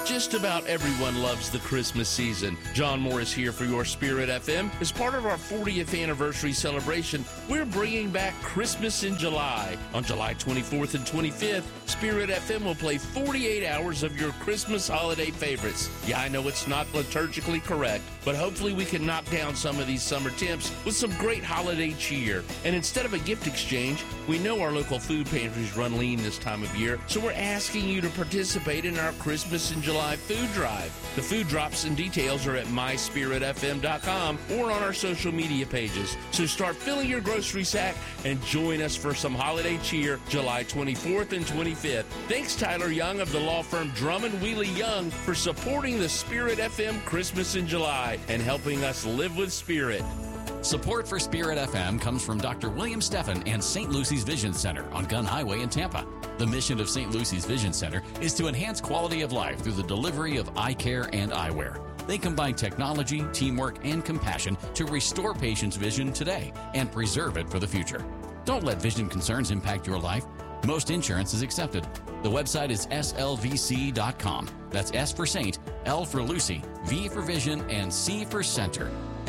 Just about everyone loves the Christmas season. John Morris here for your Spirit FM. As part of our 40th anniversary celebration, we're bringing back Christmas in July. On July 24th and 25th, Spirit FM will play 48 hours of your Christmas holiday favorites. Yeah, I know it's not liturgically correct, but hopefully we can knock down some of these summer temps with some great holiday cheer. And instead of a gift exchange, we know our local food pantries run lean this time of year, so we're asking you to participate in our Christmas in July food drive. The food drops and details are at myspiritfm.com or on our social media pages. So start filling your grocery sack and join us for some holiday cheer July 24th and 25th. Thanks, Tyler Young of the law firm Drummond Wheely Young, for supporting the Spirit FM Christmas in July and helping us live with Spirit. Support for Spirit FM comes from Dr. William Steffen and St. Lucy's Vision Center on Gun Highway in Tampa. The mission of St. Lucy's Vision Center is to enhance quality of life through the delivery of eye care and eyewear. They combine technology, teamwork, and compassion to restore patients' vision today and preserve it for the future. Don't let vision concerns impact your life. Most insurance is accepted. The website is slvc.com. That's S for Saint, L for Lucy, V for Vision, and C for Center.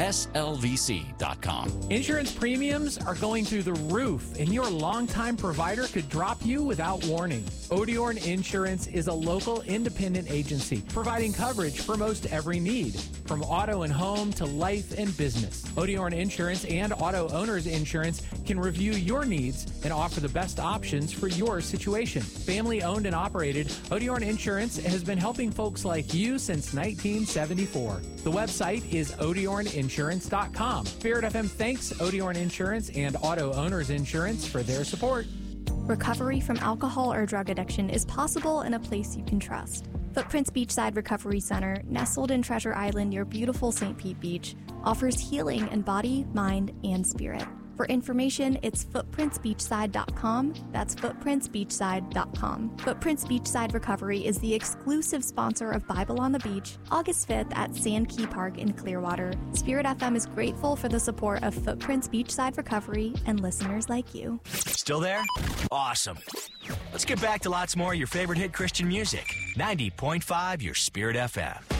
slvc.com. Insurance premiums are going through the roof, and your longtime provider could drop you without warning. Odiorn Insurance is a local independent agency providing coverage for most every need, from auto and home to life and business. Odiorn Insurance and Auto Owners Insurance can review your needs and offer the best options for your situation. Family owned and operated, Odiorn Insurance has been helping folks like you since 1974. The website is odiorninsurance.com. Spirit FM thanks Odiorn Insurance and Auto Owners Insurance for their support. Recovery from alcohol or drug addiction is possible in a place you can trust. Footprints Beachside Recovery Center, nestled in Treasure Island near beautiful St. Pete Beach, offers healing in body, mind, and spirit. For information, it's footprintsbeachside.com. That's footprintsbeachside.com. Footprints Beachside Recovery is the exclusive sponsor of Bible on the Beach, August 5th at Sand Key Park in Clearwater. Spirit FM is grateful for the support of Footprints Beachside Recovery and listeners like you. Still there? Awesome. Let's get back to lots more of your favorite hit Christian music. 90.5 Your Spirit FM.